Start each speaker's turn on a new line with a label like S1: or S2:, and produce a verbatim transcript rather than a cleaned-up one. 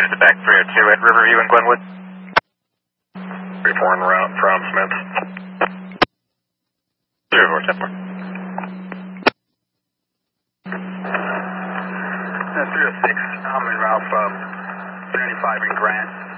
S1: This is back three oh two at Riverview and Glenwood.
S2: three four en route from Smith.
S1: zero four ten four.
S2: three oh six, I'm en route from three ninety-five in Grant.